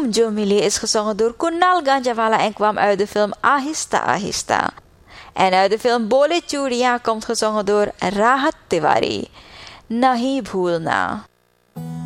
Hum Jo Mili is gezongen door Kunal Ganjawala en kwam uit de film Ahista Ahista. En uit de film Bole Churia komt gezongen door Rahat Tiwari. Nahi Bhoolna.